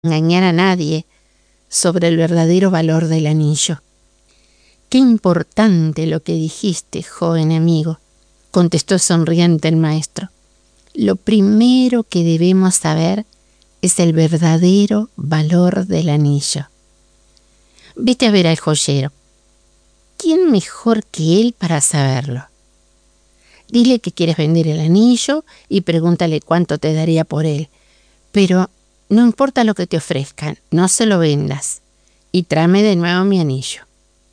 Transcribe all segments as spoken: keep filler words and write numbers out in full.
engañar a nadie sobre el verdadero valor del anillo. «Qué importante lo que dijiste, joven amigo», contestó sonriente el maestro. «Lo primero que debemos saber es el verdadero valor del anillo. Vete a ver al joyero. ¿Quién mejor que él para saberlo? Dile que quieres vender el anillo y pregúntale cuánto te daría por él. Pero no importa lo que te ofrezcan, no se lo vendas. Y tráeme de nuevo mi anillo».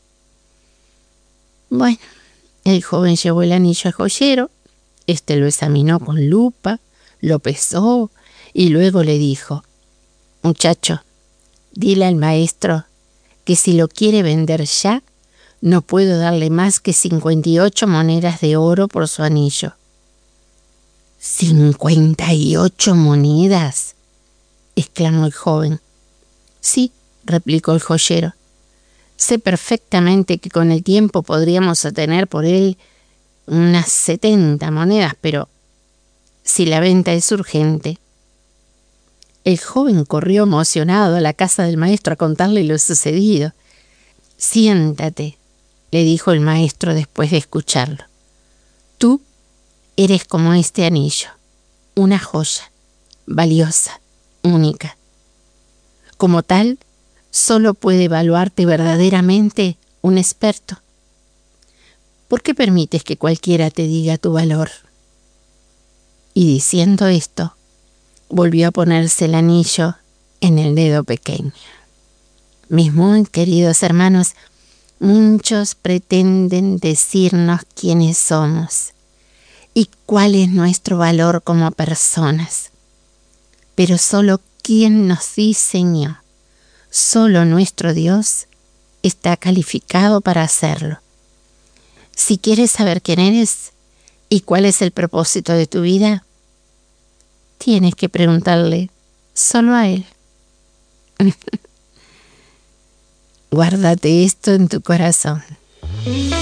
Bueno, el joven llevó el anillo al joyero. Este lo examinó con lupa, lo pesó y luego le dijo: «Muchacho, dile al maestro que si lo quiere vender ya, no puedo darle más que cincuenta y ocho monedas de oro por su anillo». «¿Cincuenta y ocho monedas?», exclamó el joven. «Sí», replicó el joyero. «Sé perfectamente que con el tiempo podríamos obtener por él unas setenta monedas, pero si la venta es urgente». El joven corrió emocionado a la casa del maestro a contarle lo sucedido. «Siéntate», le dijo el maestro después de escucharlo. «Tú eres como este anillo, una joya, valiosa, única. Como tal, solo puede evaluarte verdaderamente un experto. ¿Por qué permites que cualquiera te diga tu valor?». Y diciendo esto, volvió a ponerse el anillo en el dedo pequeño. Mis muy queridos hermanos, muchos pretenden decirnos quiénes somos y cuál es nuestro valor como personas. Pero solo quien nos diseñó, solo nuestro Dios, está calificado para hacerlo. Si quieres saber quién eres y cuál es el propósito de tu vida, tienes que preguntarle solo a Él. Guárdate esto en tu corazón.